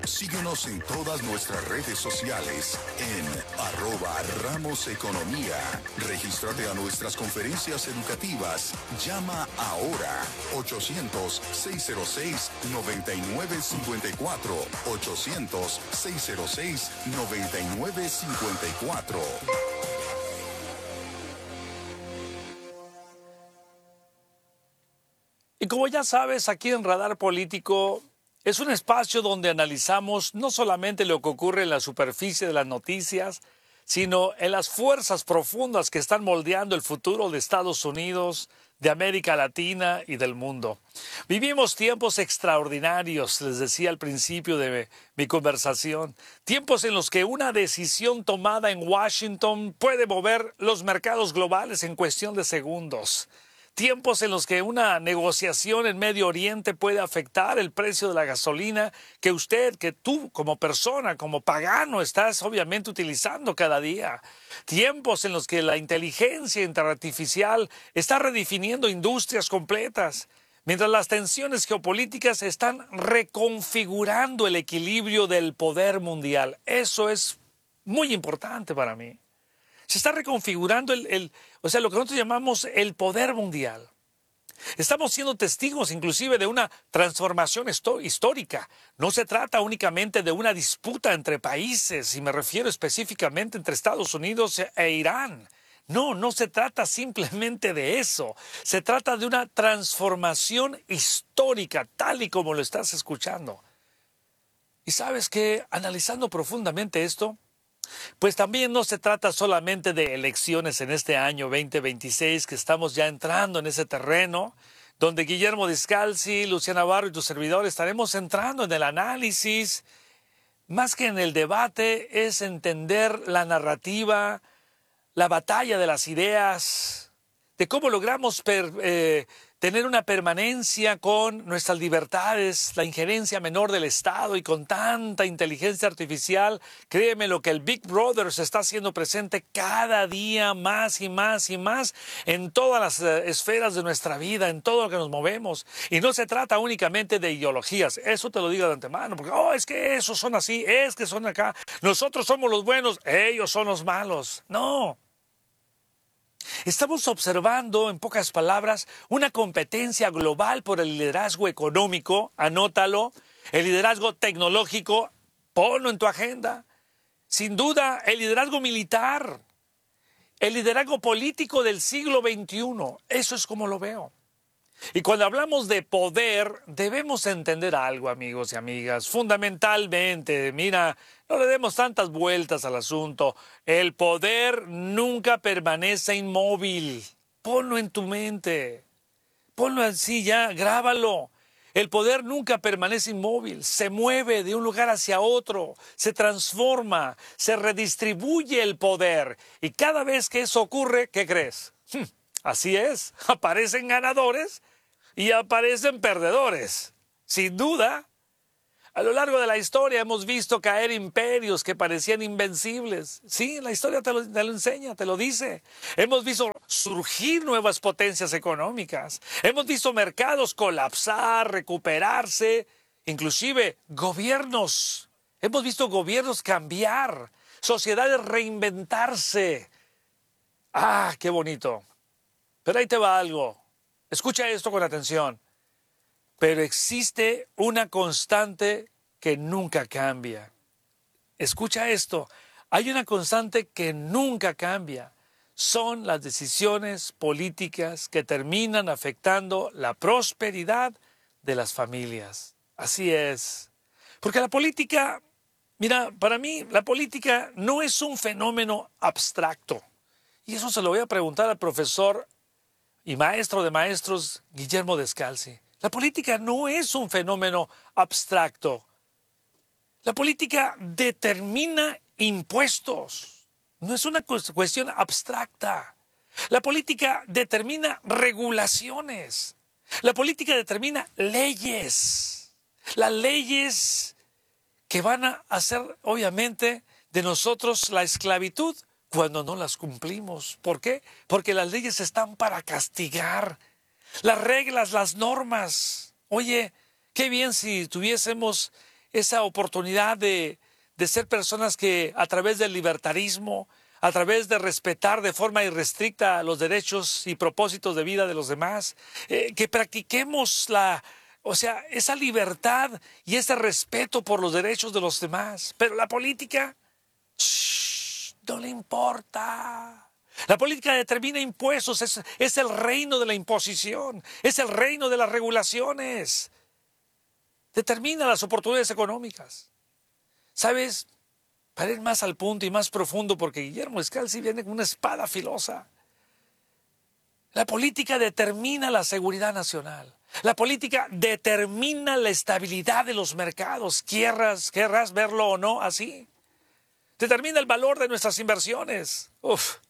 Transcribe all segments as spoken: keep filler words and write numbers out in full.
Síguenos en todas nuestras redes sociales en arroba Ramos Economía. Regístrate a nuestras conferencias educativas. Llama ahora ochocientos, seiscientos seis, noventa y nueve cincuenta y cuatro. ochocientos, seiscientos seis, noventa y nueve cincuenta y cuatro. Y como ya sabes, aquí en Radar Político es un espacio donde analizamos no solamente lo que ocurre en la superficie de las noticias, sino en las fuerzas profundas que están moldeando el futuro de Estados Unidos, de América Latina y del mundo. Vivimos tiempos extraordinarios, les decía al principio de mi conversación, tiempos en los que una decisión tomada en Washington puede mover los mercados globales en cuestión de segundos. Tiempos en los que una negociación en Medio Oriente puede afectar el precio de la gasolina que usted, que tú como persona, como pagano, estás obviamente utilizando cada día. Tiempos en los que la inteligencia interartificial está redefiniendo industrias completas, mientras las tensiones geopolíticas están reconfigurando el equilibrio del poder mundial. Eso es muy importante para mí. Se está reconfigurando el, el, o sea, lo que nosotros llamamos el poder mundial. Estamos siendo testigos inclusive de una transformación histórica. No se trata únicamente de una disputa entre países, y me refiero específicamente entre Estados Unidos e Irán. No, no se trata simplemente de eso. Se trata de una transformación histórica, tal y como lo estás escuchando. Y sabes que, analizando profundamente esto, pues también no se trata solamente de elecciones en este año veinte veintiséis, que estamos ya entrando en ese terreno, donde Guillermo Descalzi, Luciana Navarro y tu servidor estaremos entrando en el análisis. Más que en el debate, es entender la narrativa, la batalla de las ideas, de cómo logramos per, eh, tener una permanencia con nuestras libertades, la injerencia menor del Estado y con tanta inteligencia artificial. Créeme lo que el Big Brother se está haciendo presente cada día más y más y más en todas las eh, esferas de nuestra vida, en todo lo que nos movemos. Y no se trata únicamente de ideologías, eso te lo digo de antemano, porque oh, es que esos son así, es que son acá, nosotros somos los buenos, ellos son los malos. No. Estamos observando, en pocas palabras, una competencia global por el liderazgo económico, anótalo, el liderazgo tecnológico, ponlo en tu agenda. Sin duda, el liderazgo militar, el liderazgo político del siglo veintiuno, eso es como lo veo. Y cuando hablamos de poder, debemos entender algo, amigos y amigas, fundamentalmente. Mira, no le demos tantas vueltas al asunto. El poder nunca permanece inmóvil. Ponlo en tu mente. Ponlo así ya, grábalo. El poder nunca permanece inmóvil. Se mueve de un lugar hacia otro, se transforma, se redistribuye el poder. Y cada vez que eso ocurre, ¿qué crees? Así es, aparecen ganadores y aparecen perdedores. Sin duda, a lo largo de la historia hemos visto caer imperios que parecían invencibles. Sí, la historia te lo, te lo enseña, te lo dice. Hemos visto surgir nuevas potencias económicas. Hemos visto mercados colapsar, recuperarse, inclusive gobiernos. Hemos visto gobiernos cambiar, sociedades reinventarse. ¡Ah, qué bonito! Pero ahí te va algo. Escucha esto con atención. Pero existe una constante que nunca cambia. Escucha esto. Hay una constante que nunca cambia. Son las decisiones políticas que terminan afectando la prosperidad de las familias. Así es. Porque la política, mira, para mí la política no es un fenómeno abstracto. Y eso se lo voy a preguntar al profesor y maestro de maestros, Guillermo Descalzi. La política no es un fenómeno abstracto. La política determina impuestos. No es una cuestión abstracta. La política determina regulaciones. La política determina leyes. Las leyes que van a hacer, obviamente, de nosotros la esclavitud cuando no las cumplimos. ¿Por qué? Porque las leyes están para castigar. Las reglas, las normas. Oye, qué bien si tuviésemos esa oportunidad de, de ser personas que a través del libertarismo, a través de respetar de forma irrestricta los derechos y propósitos de vida de los demás, eh, que practiquemos la, o sea, esa libertad y ese respeto por los derechos de los demás. Pero la política, shh, no le importa. La política determina impuestos, es, es el reino de la imposición, es el reino de las regulaciones. Determina las oportunidades económicas. ¿Sabes? Para ir más al punto y más profundo, porque Guillermo Descalzi viene con una espada filosa. La política determina la seguridad nacional. La política determina la estabilidad de los mercados. Querrás, querrás verlo o no así. Determina el valor de nuestras inversiones. Uf.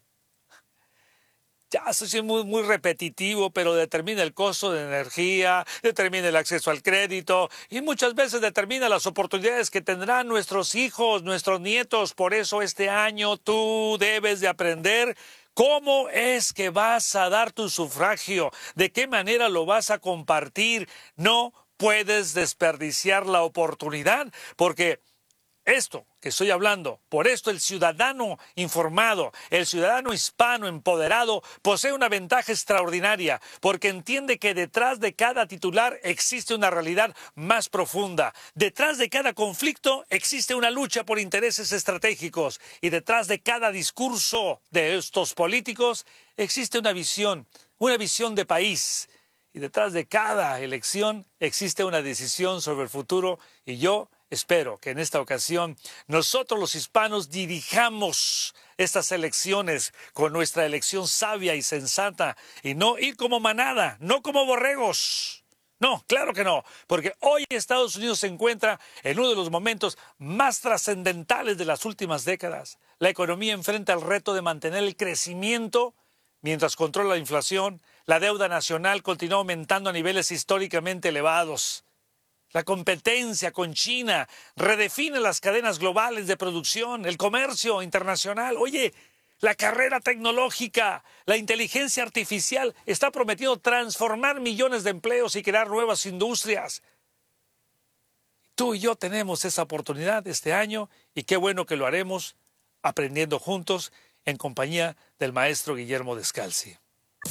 Ya soy muy, muy repetitivo, pero determina el costo de energía, determina el acceso al crédito y muchas veces determina las oportunidades que tendrán nuestros hijos, nuestros nietos. Por eso este año tú debes de aprender cómo es que vas a dar tu sufragio, de qué manera lo vas a compartir. No puedes desperdiciar la oportunidad porque esto que estoy hablando, por esto el ciudadano informado, el ciudadano hispano empoderado posee una ventaja extraordinaria porque entiende que detrás de cada titular existe una realidad más profunda. Detrás de cada conflicto existe una lucha por intereses estratégicos y detrás de cada discurso de estos políticos existe una visión, una visión de país. Y detrás de cada elección existe una decisión sobre el futuro y yo espero que en esta ocasión nosotros los hispanos dirijamos estas elecciones con nuestra elección sabia y sensata y no ir como manada, no como borregos. No, claro que no, porque hoy Estados Unidos se encuentra en uno de los momentos más trascendentales de las últimas décadas. La economía enfrenta el reto de mantener el crecimiento mientras controla la inflación. La deuda nacional continúa aumentando a niveles históricamente elevados. La competencia con China redefine las cadenas globales de producción, el comercio internacional. Oye, la carrera tecnológica, la inteligencia artificial está prometiendo transformar millones de empleos y crear nuevas industrias. Tú y yo tenemos esa oportunidad este año y qué bueno que lo haremos aprendiendo juntos en compañía del maestro Guillermo Descalzi.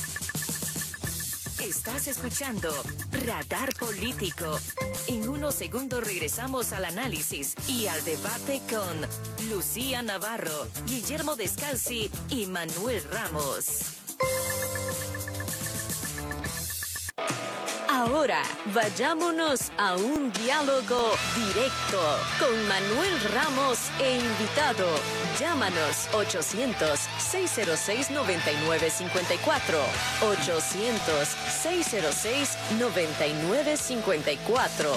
Estás escuchando Radar Político. En unos segundos regresamos al análisis y al debate con Lucía Navarro, Guillermo Descalzi y Manuel Ramos. Ahora, vayámonos a un diálogo directo con Manuel Ramos e invitado. Llámanos ochocientos, seiscientos seis, noventa y nueve cincuenta y cuatro. ochocientos, seiscientos seis, noventa y nueve cincuenta y cuatro.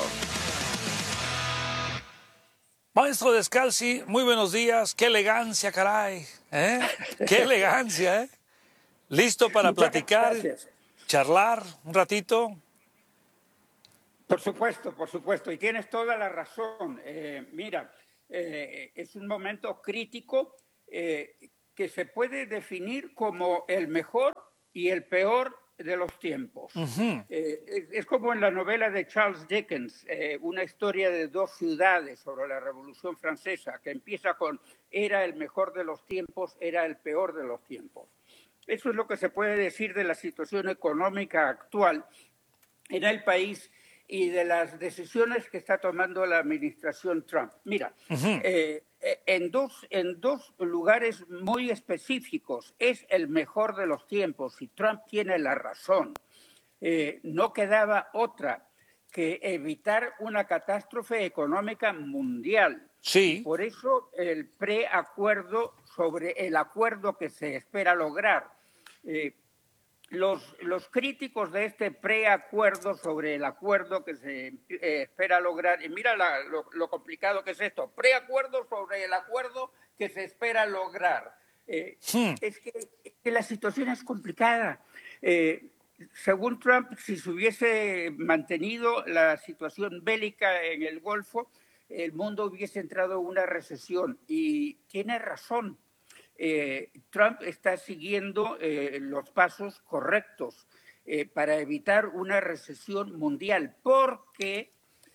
Maestro Descalzi, muy buenos días. Qué elegancia, caray. ¿Eh? Qué elegancia, ¿eh? ¿Listo para Muchas platicar, gracias. charlar un ratito? Por supuesto, por supuesto, y tienes toda la razón. Eh, mira, eh, es un momento crítico eh, que se puede definir como el mejor y el peor de los tiempos. Uh-huh. eh, es, es como en la novela de Charles Dickens, eh, una historia de dos ciudades sobre la Revolución Francesa, que empieza con era el mejor de los tiempos, era el peor de los tiempos. Eso es lo que se puede decir de la situación económica actual en el país y de las decisiones que está tomando la administración Trump. Mira, uh-huh. eh, en, dos, en dos lugares muy específicos es el mejor de los tiempos y Trump tiene la razón. Eh, no quedaba otra que evitar una catástrofe económica mundial. Sí. Por eso el preacuerdo sobre el acuerdo que se espera lograr. Eh, Los, los críticos de este preacuerdo sobre el acuerdo que se eh, espera lograr, y mira la, lo, lo complicado que es esto, preacuerdo sobre el acuerdo que se espera lograr. Eh, hmm. es, que, es que la situación es complicada. Eh, según Trump, si se hubiese mantenido la situación bélica en el Golfo, el mundo hubiese entrado en una recesión. Y tiene razón. Eh, Trump está siguiendo eh, los pasos correctos eh, para evitar una recesión mundial, porque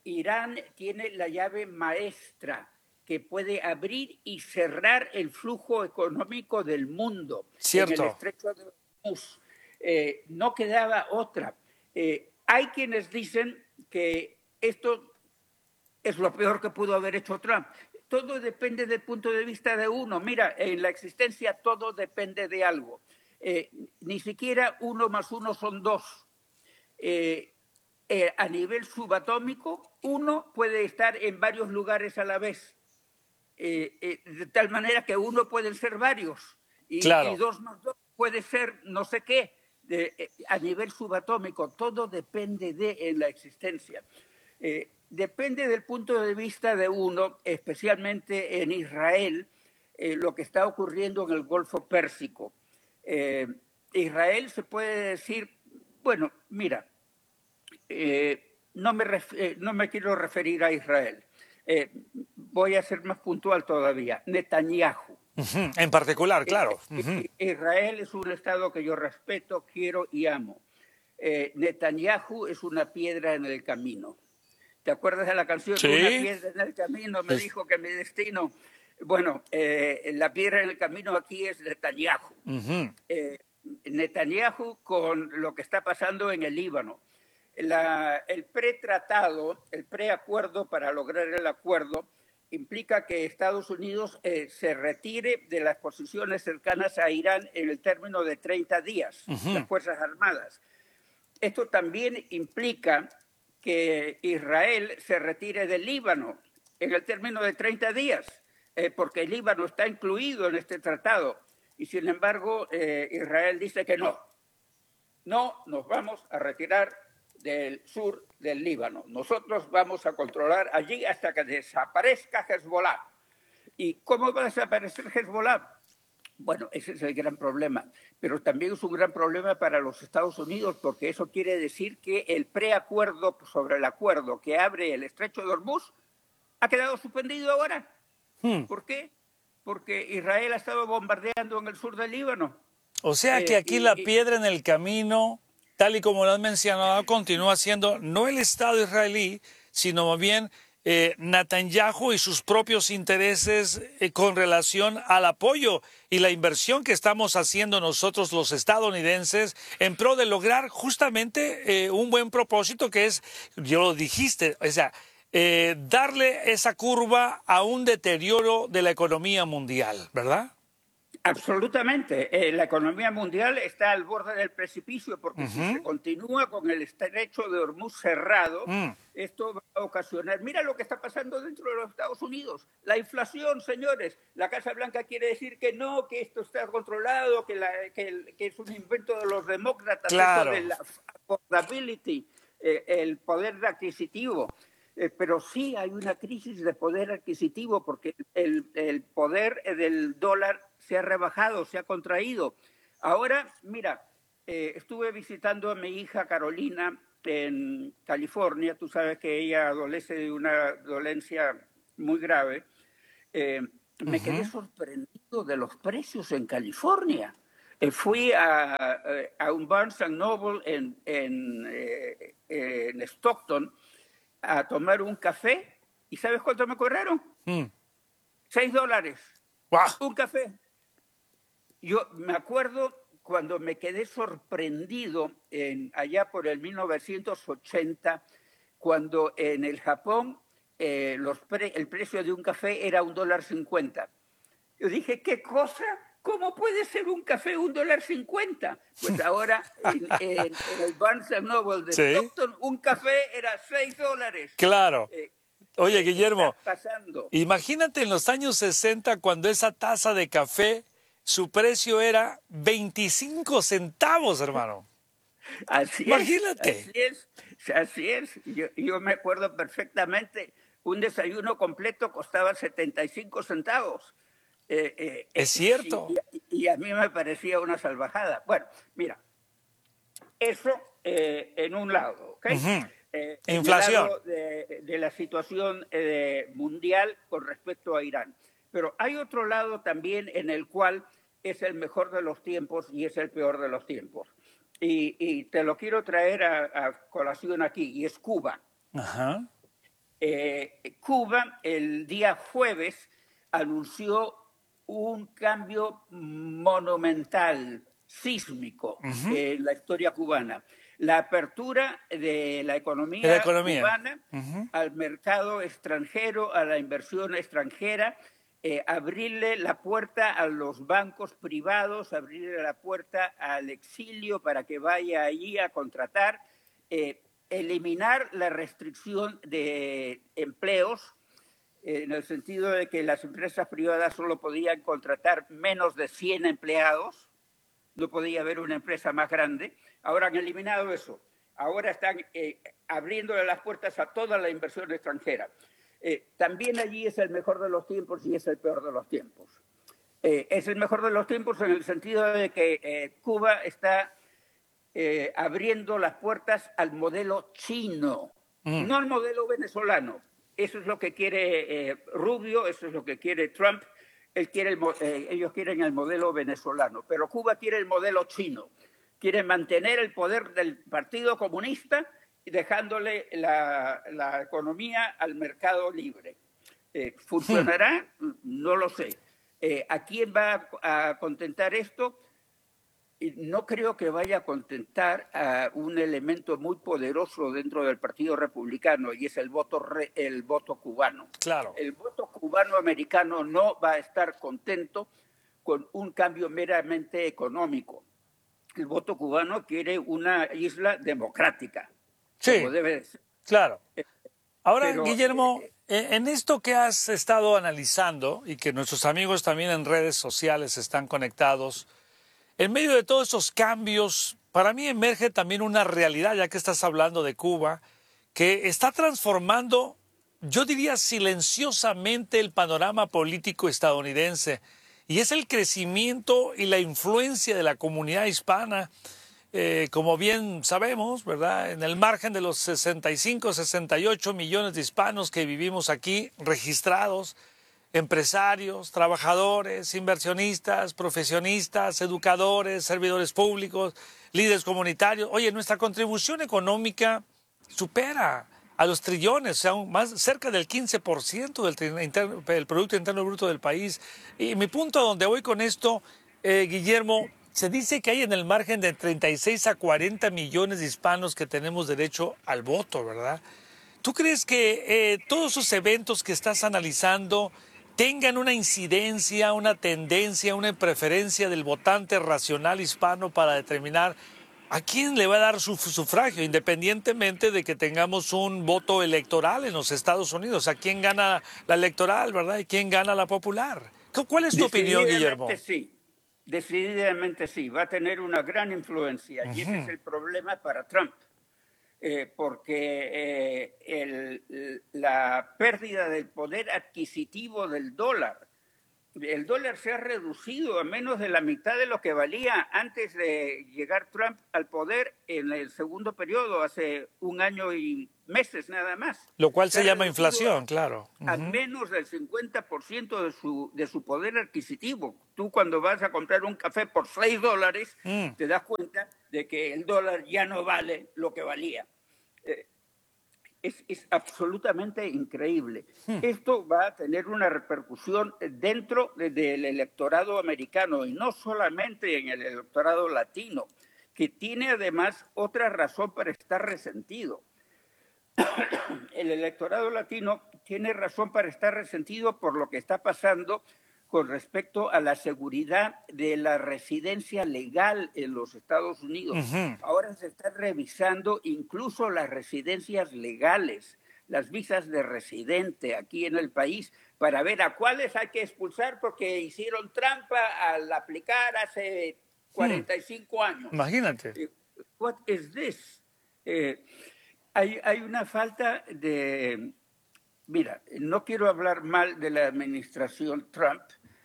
Irán tiene la llave maestra que puede abrir y cerrar el flujo económico del mundo. Cierto. En el estrecho de Hormuz. Eh, no quedaba otra. Eh, hay quienes dicen que esto es lo peor que pudo haber hecho Trump. Todo depende del punto de vista de uno. Mira, en la existencia todo depende de algo. Eh, ni siquiera uno más uno son dos. Eh, eh, a nivel subatómico, uno puede estar en varios lugares a la vez. Eh, eh, de tal manera que uno pueden ser varios. Y, Claro. y dos más dos puede ser no sé qué. De, eh, a nivel subatómico, todo depende de en la existencia. Eh, depende del punto de vista de uno, especialmente en Israel, eh, lo que está ocurriendo en el Golfo Pérsico. Eh, Israel se puede decir, bueno, mira, eh, no, me ref, eh, no me quiero referir a Israel. Eh, voy a ser más puntual todavía. Netanyahu. Uh-huh. En particular, claro. Uh-huh. Israel es un estado que yo respeto, quiero y amo. Eh, Netanyahu es una piedra en el camino. ¿Te acuerdas de la canción? Sí. Una piedra en el camino me es... dijo que mi destino... Bueno, eh, la piedra en el camino aquí es Netanyahu. Uh-huh. Eh, Netanyahu con lo que está pasando en el Líbano. La, el pretratado, el preacuerdo para lograr el acuerdo, implica que Estados Unidos eh, se retire de las posiciones cercanas a Irán en el término de treinta días, uh-huh. las Fuerzas Armadas. Esto también implica que Israel se retire del Líbano en el término de treinta días, eh, porque el Líbano está incluido en este tratado. Y sin embargo, eh, Israel dice que no, no nos vamos a retirar del sur del Líbano. Nosotros vamos a controlar allí hasta que desaparezca Hezbollah. ¿Y cómo va a desaparecer Hezbollah? Bueno, ese es el gran problema. Pero también es un gran problema para los Estados Unidos, porque eso quiere decir que el preacuerdo sobre el acuerdo que abre el estrecho de Hormuz ha quedado suspendido ahora. Hmm. ¿Por qué? Porque Israel ha estado bombardeando en el sur del Líbano. O sea que aquí eh, y, la piedra en el camino, tal y como lo has mencionado, continúa siendo no el Estado israelí, sino más bien eh, Netanyahu y sus propios intereses eh, con relación al apoyo y la inversión que estamos haciendo nosotros los estadounidenses en pro de lograr justamente eh, un buen propósito que es, yo lo dijiste, o sea, eh, darle esa curva a un deterioro de la economía mundial, ¿verdad? Absolutamente. Eh, la economía mundial está al borde del precipicio porque uh-huh. si se continúa con el estrecho de Hormuz cerrado, uh-huh. esto va a ocasionar... Mira lo que está pasando dentro de los Estados Unidos. La inflación, señores. La Casa Blanca quiere decir que no, que esto está controlado, que, la, que, que es un invento de los demócratas. Claro. Esto de la affordability, eh, el poder adquisitivo. Eh, pero sí hay una crisis de poder adquisitivo porque el, el poder del dólar se ha rebajado, se ha contraído. Ahora, mira, eh, estuve visitando a mi hija Carolina en California. Tú sabes que ella adolece de una dolencia muy grave. Eh, uh-huh. Me quedé sorprendido de los precios en California. Eh, fui a, a un Barnes and Noble en, en, eh, en Stockton a tomar un café. ¿Y sabes cuánto me cobraron? Mm. Seis dólares. Wow. Un café. Yo me acuerdo cuando me quedé sorprendido en, allá por el mil novecientos ochenta, cuando en el Japón eh, los pre, el precio de un café era un dólar cincuenta. Yo dije, ¿qué cosa? ¿Cómo puede ser un café un dólar cincuenta? Pues ahora en, en, en el Barnes and Noble de ¿sí? Stockton un café era seis dólares. Claro. Eh, Oye, Guillermo, pasando? Imagínate en los años sesenta cuando esa taza de café, su precio era veinticinco centavos, hermano. Así Imagínate. es. Así es. Así es. Yo, yo me acuerdo perfectamente, un desayuno completo costaba setenta y cinco centavos. Eh, eh, es cierto. Y, y a mí me parecía una salvajada. Bueno, mira, eso eh, en un lado, ¿ok? Uh-huh. Eh, Inflación. De, de la situación eh, mundial con respecto a Irán. Pero hay otro lado también en el cual es el mejor de los tiempos y es el peor de los tiempos. Y, y te lo quiero traer a, a colación aquí, y es Cuba. Uh-huh. Eh, Cuba el día jueves anunció un cambio monumental, sísmico, Ujú. en la historia cubana. La apertura de la De la economía economía. cubana Ujú. al mercado extranjero, a la inversión extranjera, eh, abrirle la puerta a los bancos privados, abrirle la puerta al exilio para que vaya allí a contratar, eh, eliminar la restricción de empleos, eh, en el sentido de que las empresas privadas solo podían contratar menos de cien empleados, no podía haber una empresa más grande. Ahora han eliminado eso. Ahora están eh, abriéndole las puertas a toda la inversión extranjera. Eh, también allí es el mejor de los tiempos y es el peor de los tiempos. Eh, es el mejor de los tiempos en el sentido de que eh, Cuba está eh, abriendo las puertas al modelo chino, Mm. no al modelo venezolano. Eso es lo que quiere eh, Rubio, eso es lo que quiere Trump. Él quiere el, eh, ellos quieren el modelo venezolano, pero Cuba quiere el modelo chino. Quiere mantener el poder del Partido Comunista y dejándole la, la economía al mercado libre. Eh, ¿Funcionará? No lo sé. Eh, ¿A quién va a contentar esto? No creo que vaya a contentar a un elemento muy poderoso dentro del Partido Republicano, y es el voto, re, el voto cubano. Claro. El voto cubano-americano no va a estar contento con un cambio meramente económico. El voto cubano quiere una isla democrática, Sí, como debe de ser. claro. Ahora, Pero, Guillermo, eh, eh, en esto que has estado analizando y que nuestros amigos también en redes sociales están conectados, en medio de todos esos cambios, para mí emerge también una realidad, ya que estás hablando de Cuba, que está transformando, yo diría silenciosamente, el panorama político estadounidense. Y es el crecimiento y la influencia de la comunidad hispana, eh, como bien sabemos, ¿verdad? En el margen de los sesenta y cinco, sesenta y ocho millones de hispanos que vivimos aquí, registrados, empresarios, trabajadores, inversionistas, profesionistas, educadores, servidores públicos, líderes comunitarios. Oye, nuestra contribución económica supera a los trillones, o sea, más cerca del quince por ciento del, interno, del Producto Interno Bruto del país. Y mi punto a donde voy con esto, eh, Guillermo, se dice que hay en el margen de treinta y seis a cuarenta millones de hispanos que tenemos derecho al voto, ¿verdad? ¿Tú crees que eh, todos esos eventos que estás analizando tengan una incidencia, una tendencia, una preferencia del votante racional hispano para determinar a quién le va a dar su sufragio, independientemente de que tengamos un voto electoral en los Estados Unidos? ¿A quién gana la electoral, verdad? ¿Y quién gana la popular? ¿Cuál es tu opinión, Guillermo? Sí, decididamente sí. Va a tener una gran influencia, Uh-huh. y ese es el problema para Trump. Eh, porque eh, el, la pérdida del poder adquisitivo del dólar, el dólar se ha reducido a menos de la mitad de lo que valía antes de llegar Trump al poder en el segundo periodo, hace un año y meses nada más. Lo cual se, se llama inflación, a, claro. Uh-huh. A menos del cincuenta por ciento de su, de su poder adquisitivo. Tú cuando vas a comprar un café por seis dólares, mm. te das cuenta de que el dólar ya no vale lo que valía. Eh, es, es absolutamente increíble. Hmm. Esto va a tener una repercusión dentro de, del electorado americano, y no solamente en el electorado latino, que tiene además otra razón para estar resentido. El electorado latino tiene razón para estar resentido por lo que está pasando con respecto a la seguridad de la residencia legal en los Estados Unidos. Uh-huh. Ahora se están revisando incluso las residencias legales, las visas de residente aquí en el país, para ver a cuáles hay que expulsar porque hicieron trampa al aplicar hace cuarenta y cinco hmm. años. Imagínate. What is this? Eh, hay, hay una falta de... Mira, no quiero hablar mal de la administración Trump,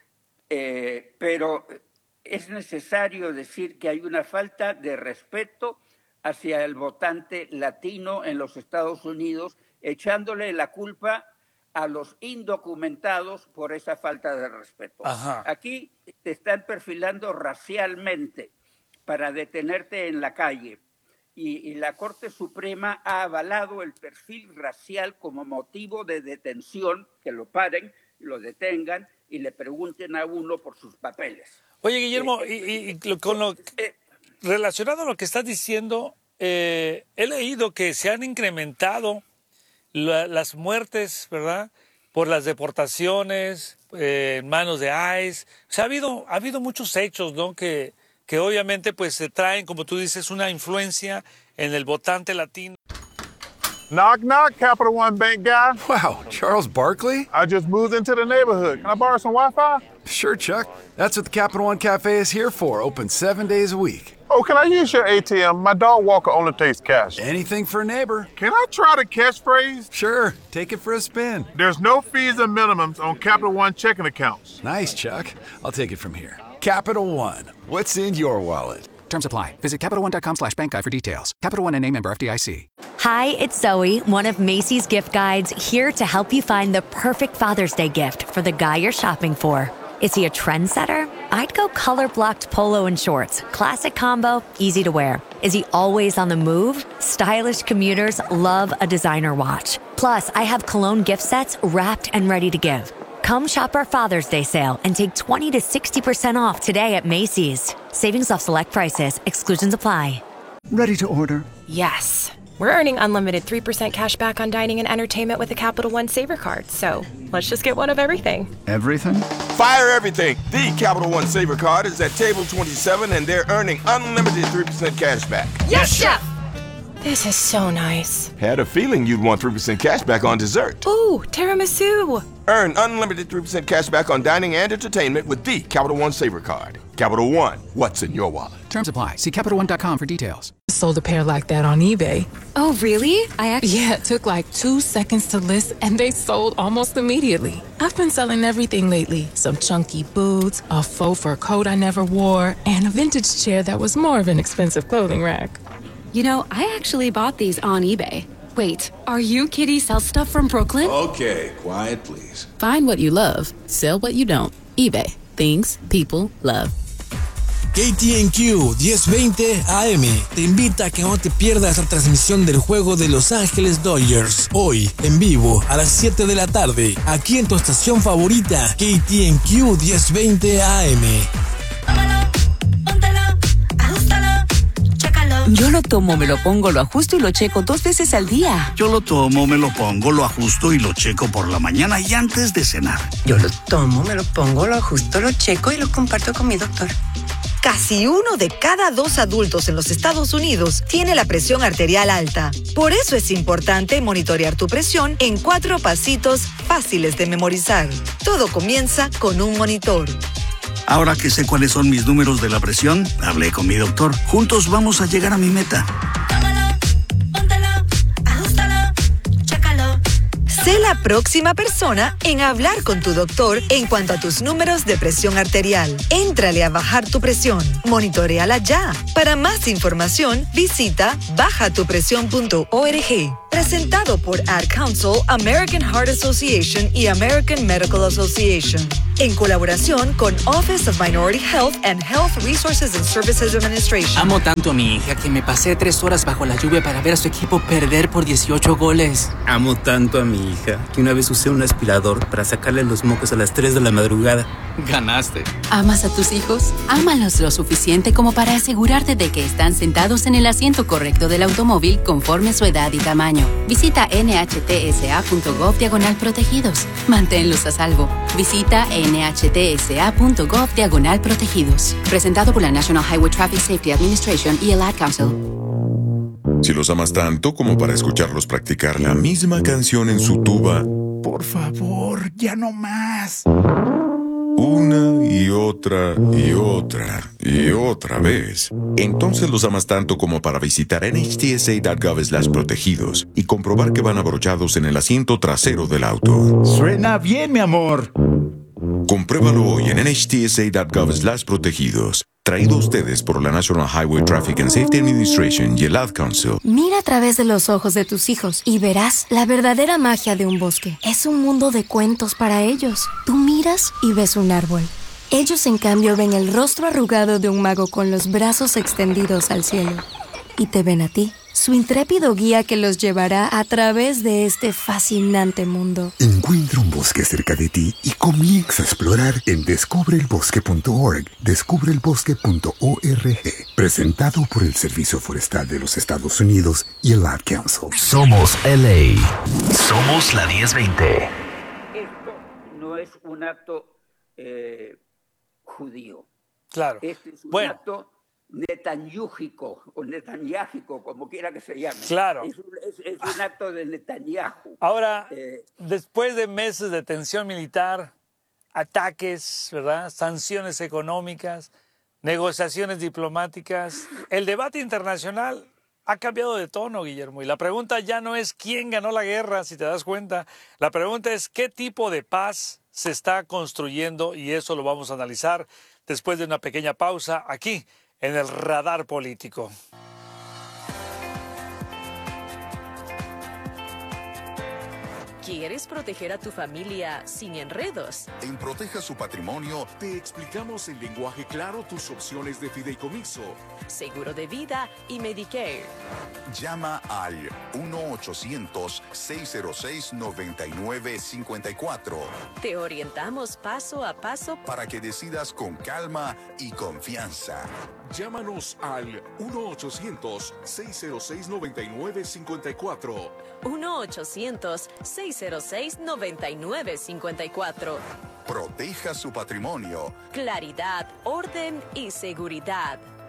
eh, pero es necesario decir que hay una falta de respeto hacia el votante latino en los Estados Unidos, echándole la culpa a los indocumentados por esa falta de respeto. Ajá. Aquí te están perfilando racialmente para detenerte en la calle. y, y la Corte Suprema ha avalado el perfil racial como motivo de detención, que lo paren, lo detengan y le pregunten a uno por sus papeles. Oye, Guillermo, Eh, y, y- y lo- con lo eh, relacionado a lo que estás diciendo, eh, he leído que se han incrementado la- las muertes, ¿verdad? Por las deportaciones, eh, en manos de ICE. O sea, ha habido, ha habido muchos hechos, ¿no? Que, que obviamente pues se traen, como tú dices, una influencia en el votante latino. Knock, knock, Capital One Bank guy. Wow, Charles Barkley? I just moved into the neighborhood. Can I borrow some Wi-Fi? Sure, Chuck. That's what the Capital One Cafe is here for, open seven days a week. Oh, can I use your A T M? My dog walker only takes cash. Anything for a neighbor. Can I try the catchphrase? Sure, take it for a spin. There's no fees and minimums on Capital One checking accounts. Nice, Chuck. I'll take it from here. Capital One, what's in your wallet? Terms apply. Visit CapitalOne.com slash bank guide for details. Capital One N A member F D I C. Hi, it's Zoe, one of Macy's gift guides, here to help you find the perfect Father's Day gift for the guy you're shopping for. Is he a trendsetter? I'd go color-blocked polo and shorts. Classic combo, easy to wear. Is he always on the move? Stylish commuters love a designer watch. Plus, I have cologne gift sets wrapped and ready to give. Come shop our Father's Day sale and take twenty to sixty percent off today at Macy's. Savings off select prices. Exclusions apply. Ready to order? Yes. We're earning unlimited three percent cash back on dining and entertainment with a Capital One Saver card. So let's just get one of everything. Everything? Fire everything. The Capital One Saver card is at table twenty-seven and they're earning unlimited three percent cash back. Yes, Chef! This is so nice. Had a feeling you'd want three percent cash back on dessert. Ooh, tiramisu. Earn unlimited three percent cash back on dining and entertainment with the Capital One Saver card. Capital One, what's in your wallet? Terms apply. See Capital One dot com for details. Sold a pair like that on eBay. Oh, really? I actually... Yeah, it took like two seconds to list and they sold almost immediately. I've been selling everything lately. Some chunky boots, a faux fur coat I never wore, and a vintage chair that was more of an expensive clothing rack. You know, I actually bought these on eBay. Wait, are you Kitty Sell Stuff from Brooklyn? Okay, quiet please. Find what you love, sell what you don't. eBay. Things people love. K T N Q diez veinte A M te invita a que no te pierdas la transmisión del juego de Los Ángeles Dodgers, hoy en vivo a las siete de la tarde, aquí en tu estación favorita, K T N Q diez veinte A M. Yo lo tomo, me lo pongo, lo ajusto y lo checo dos veces al día. Yo lo tomo, me lo pongo, lo ajusto y lo checo por la mañana y antes de cenar. Yo lo tomo, me lo pongo, lo ajusto, lo checo y lo comparto con mi doctor. Casi uno de cada dos adultos en los Estados Unidos tiene la presión arterial alta. Por eso es importante monitorear tu presión en cuatro pasitos fáciles de memorizar. Todo comienza con un monitor. Ahora que sé cuáles son mis números de la presión, hablé con mi doctor. Juntos vamos a llegar a mi meta. Sé la próxima persona en hablar con tu doctor en cuanto a tus números de presión arterial. Éntrale a bajar tu presión. Monitoreala ya. Para más información, visita baja tu presión punto org. Presentado por Ad Council, American Heart Association y American Medical Association. En colaboración con Office of Minority Health and Health Resources and Services Administration. Amo tanto a mi hija que me pasé tres horas bajo la lluvia para ver a su equipo perder por dieciocho goles. Amo tanto a mi hija que una vez usé un aspirador para sacarle los mocos a las tres de la madrugada. Ganaste. ¿Amas a tus hijos? Ámalos lo suficiente como para asegurarte de que están sentados en el asiento correcto del automóvil conforme su edad y tamaño. Visita N H T S A punto gov diagonal protegidos. Manténlos a salvo. Visita N H T S A punto gov diagonal protegidos. Presentado por la National Highway Traffic Safety Administration y el Ad Council. Si los amas tanto como para escucharlos practicar la misma canción en su tuba, por favor, ya no más. Una y otra y otra y otra vez. Entonces los amas tanto como para visitar N H T S A punto gov slash protegidos y comprobar que van abrochados en el asiento trasero del auto. Suena bien, mi amor. Compruébalo hoy en N H T S A punto gov slash protegidos. Traído a ustedes por la National Highway Traffic and Safety Administration y el Ad Council. Mira a través de los ojos de tus hijos y verás la verdadera magia de un bosque. Es un mundo de cuentos para ellos. Tú miras y ves un árbol. Ellos, en cambio, ven el rostro arrugado de un mago con los brazos extendidos al cielo. y te ven a ti, su intrépido guía que los llevará a través de este fascinante mundo. Encuentra un bosque cerca de ti y comienza a explorar en descubre el bosque punto org, descubre el bosque punto org, presentado por el Servicio Forestal de los Estados Unidos y el Ad Council. Somos L A. Somos la diez veinte. Esto no es un acto eh, judío. Claro. Este es un bueno. acto netanyújico o netanyágico, como quiera que se llame. Claro. Es un, es, es un acto de Netanyahu. Ahora, eh, después de meses de tensión militar, ataques, ¿verdad? Sanciones económicas, negociaciones diplomáticas, el debate internacional ha cambiado de tono, Guillermo. Y la pregunta ya no es quién ganó la guerra, si te das cuenta. La pregunta es qué tipo de paz se está construyendo, y eso lo vamos a analizar después de una pequeña pausa aquí en el Radar Político. ¿Quieres proteger a tu familia sin enredos? En Proteja su Patrimonio te explicamos en lenguaje claro tus opciones de fideicomiso, seguro de vida y Medicare. Llama al uno ochocientos, seis cero seis, nueve nueve cinco cuatro. Te orientamos paso a paso para que decidas con calma y confianza. Llámanos al uno ochocientos, seis cero seis, nueve nueve cinco cuatro. uno ochocientos, seis cero seis, nueve nueve cinco cuatro. Proteja su patrimonio. Claridad, orden y seguridad.